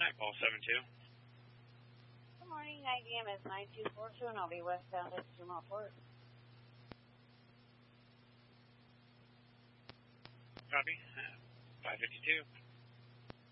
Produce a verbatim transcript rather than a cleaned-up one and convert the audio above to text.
Nightfall seven two. Good morning, I D M is nine two four two, and I'll be westbound at Dumont Port. Copy. Uh, five fifty-two.